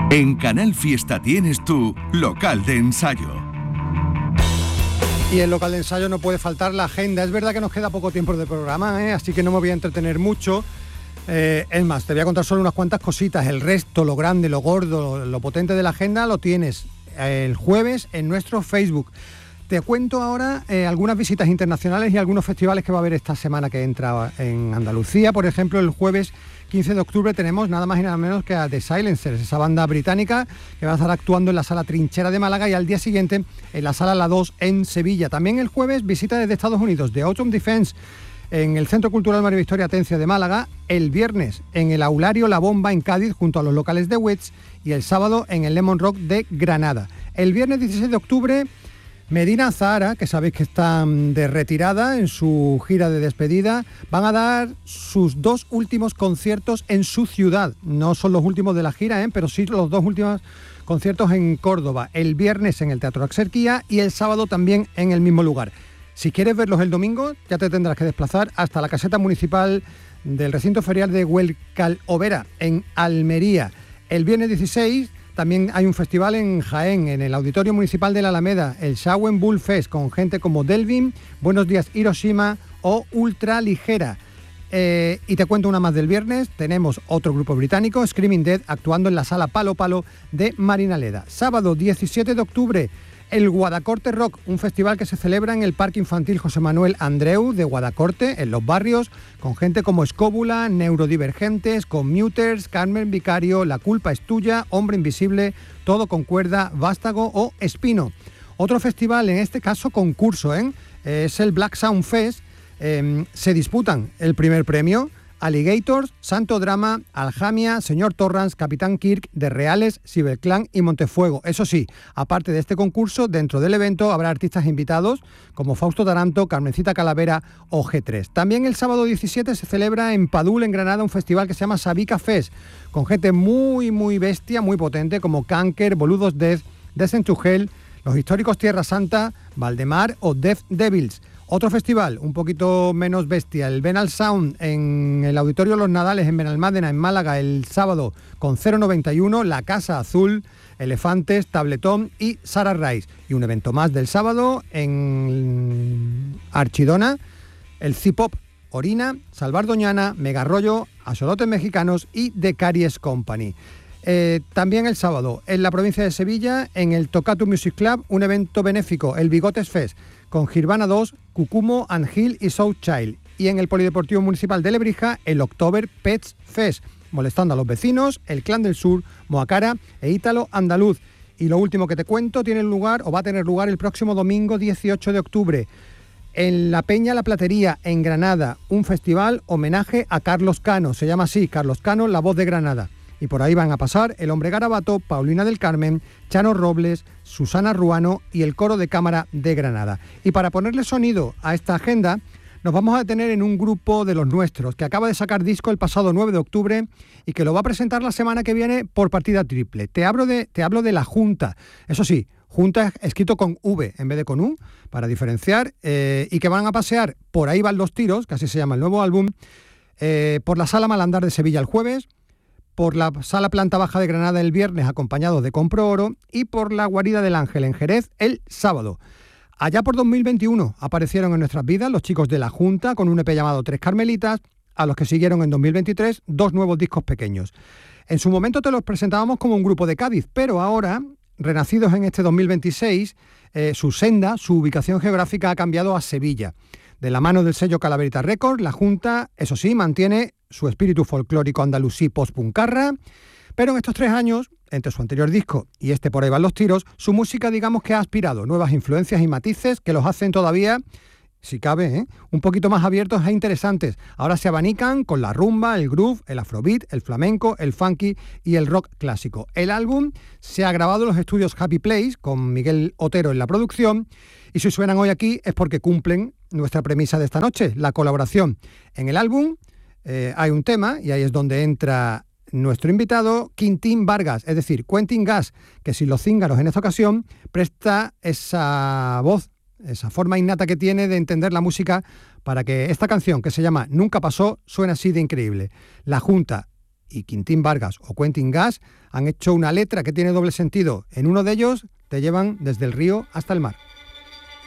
En Canal Fiesta tienes tu local de ensayo. Y el local de ensayo no puede faltar la agenda. Es verdad que nos queda poco tiempo de programa, así que no me voy a entretener mucho. Es más, te voy a contar solo unas cuantas cositas. El resto, lo grande, lo gordo, lo potente de la agenda, lo tienes el jueves en nuestro Facebook. Te cuento ahora algunas visitas internacionales y algunos festivales que va a haber esta semana que entra en Andalucía. Por ejemplo, el jueves 15 de octubre tenemos nada más y nada menos que a The Silencers, esa banda británica que va a estar actuando en la Sala Trinchera de Málaga y al día siguiente en la Sala La 2 en Sevilla. También el jueves visita desde Estados Unidos de Autumn Defense en el Centro Cultural María Victoria Atencio de Málaga, el viernes en el Aulario La Bomba en Cádiz junto a los locales de Wits y el sábado en el Lemon Rock de Granada. El viernes 16 de octubre Medina Zahara, que sabéis que están de retirada en su gira de despedida, van a dar sus 2 últimos conciertos en su ciudad. No son los últimos de la gira, pero sí los 2 últimos conciertos en Córdoba. El viernes en el Teatro Axarquía y el sábado también en el mismo lugar. Si quieres verlos el domingo, ya te tendrás que desplazar hasta la caseta municipal del recinto ferial de Huelcalovera, en Almería. El viernes 16... también hay un festival en Jaén, en el Auditorio Municipal de la Alameda, el Shawen Bull Fest, con gente como Delvin, Buenos Días Hiroshima o Ultra Ligera. Y te cuento una más del viernes, tenemos otro grupo británico, Screaming Dead, actuando en la Sala Palo Palo de Marinaleda. Sábado 17 de octubre, el Guadacorte Rock, un festival que se celebra en el Parque Infantil José Manuel Andreu de Guadacorte, en Los Barrios, con gente como Escóbula, Neurodivergentes, Commuters, Carmen Vicario, La Culpa es Tuya, Hombre Invisible, Todo con Cuerda, Vástago o Espino. Otro festival, en este caso concurso, es el Black Sound Fest. Se disputan el primer premio Alligators, Santo Drama, Aljamia, Señor Torrance, Capitán Kirk, De Reales, Ciberclan y Montefuego. Eso sí, aparte de este concurso, dentro del evento habrá artistas invitados como Fausto Taranto, Carmencita Calavera o G3. También el sábado 17 se celebra en Padul, en Granada, un festival que se llama Sabica Fest, con gente muy, muy bestia, muy potente, como Kanker, Boludos Death, Descent to Hell, Los Históricos Tierra Santa, Valdemar o Death Devils. Otro festival, un poquito menos bestia, el Benal Sound en el Auditorio Los Nadales en Benalmádena, en Málaga, el sábado con 091, La Casa Azul, Elefantes, Tabletón y Sara Rice. Y un evento más del sábado en Archidona, el C-Pop, Orina, Salvar Doñana, Megarrollo, Axolotes Mexicanos y The Caries Company. También el sábado en la provincia de Sevilla, en el Tocatu Music Club, un evento benéfico, el Bigotes Fest, con Girvana 2, Cucumo, Angil y South Child. Y en el Polideportivo Municipal de Lebrija, el October Pets Fest, molestando a los vecinos, el Clan del Sur, Moacara e Ítalo Andaluz. Y lo último que te cuento, tiene lugar o va a tener lugar el próximo domingo 18 de octubre. En la Peña La Platería, en Granada, un festival homenaje a Carlos Cano. Se llama así, Carlos Cano, la voz de Granada. Y por ahí van a pasar El Hombre Garabato, Paulina del Carmen, Chano Robles, Susana Ruano y el Coro de Cámara de Granada. Y para ponerle sonido a esta agenda, nos vamos a detener en un grupo de los nuestros, que acaba de sacar disco el pasado 9 de octubre y que lo va a presentar la semana que viene por partida triple. Te hablo de La Junta. Eso sí, Junta escrito con V en vez de con U, para diferenciar, y que van a pasear Por ahí van los tiros, que así se llama el nuevo álbum, por la Sala Malandar de Sevilla el jueves, por la Sala Planta Baja de Granada el viernes, acompañado de Compro Oro, y por la Guarida del Ángel en Jerez el sábado. Allá por 2021 aparecieron en nuestras vidas los chicos de La Junta con un EP llamado Tres Carmelitas, a los que siguieron en 2023 2 nuevos discos pequeños. En su momento te los presentábamos como un grupo de Cádiz, pero ahora, renacidos en este 2026, su senda, su ubicación geográfica ha cambiado a Sevilla. De la mano del sello Calaverita Records, La Junta, eso sí, mantiene su espíritu folclórico andalusí post-puncarra, pero en estos 3 años, entre su anterior disco y este Por ahí van los tiros, su música digamos que ha aspirado nuevas influencias y matices que los hacen todavía, si cabe, un poquito más abiertos e interesantes. Ahora se abanican con la rumba, el groove, el afrobeat, el flamenco, el funky y el rock clásico. El álbum se ha grabado en los estudios Happy Place, con Miguel Otero en la producción, y si suenan hoy aquí es porque cumplen nuestra premisa de esta noche, la colaboración. En el álbum hay un tema, y ahí es donde entra nuestro invitado, Quintín Vargas, es decir, Quentin Gas, que sin los cíngaros en esta ocasión presta esa voz, esa forma innata que tiene de entender la música para que esta canción, que se llama Nunca pasó, suene así de increíble. La Junta, y Quintín Vargas o Quentin Gas han hecho una letra que tiene doble sentido. En uno de ellos te llevan desde el río hasta el mar.